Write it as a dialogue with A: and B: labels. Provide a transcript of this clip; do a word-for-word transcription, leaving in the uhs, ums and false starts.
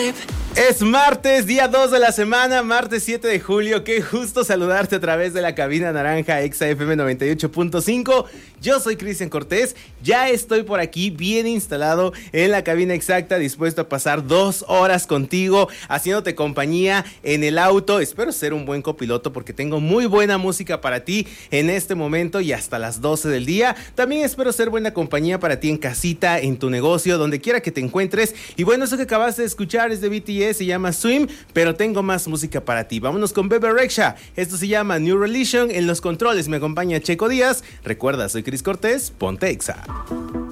A: Es martes, día dos de la semana, martes siete de julio. Qué gusto saludarte a través de la cabina naranja Exa F M noventa y ocho punto cinco. Yo soy Cristian Cortés, ya estoy por aquí bien instalado en la cabina exacta, dispuesto a pasar dos horas contigo, haciéndote compañía en el auto. Espero ser un buen copiloto porque tengo muy buena música para ti en este momento y hasta las doce del día. También espero ser buena compañía para ti en casita, en tu negocio, donde quiera que te encuentres. Y bueno, eso que acabaste de escuchar es de B T S, se llama Swim, pero tengo más música para ti. Vámonos con Bebe Rexha. Esto se llama New Religion. En los controles me acompaña Checo Díaz. Recuerda, soy Cris Cortés, ponte Exa.